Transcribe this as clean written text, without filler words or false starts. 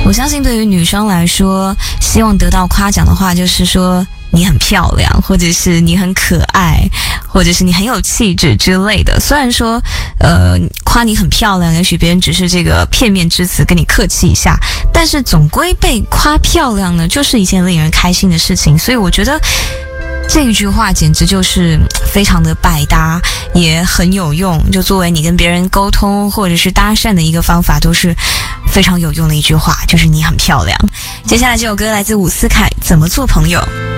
我相信对于女生来说，希望得到夸奖的话，就是说你很漂亮，或者是你很可爱，或者是你很有气质之类的。虽然说夸你很漂亮，也许别人只是这个片面之词跟你客气一下，但是总归被夸漂亮呢，就是一件令人开心的事情。所以我觉得这一句话简直就是非常的百搭，也很有用，就作为你跟别人沟通或者是搭讪的一个方法，都是非常有用的一句话，就是你很漂亮。接下来这首歌来自伍思凯，怎么做朋友。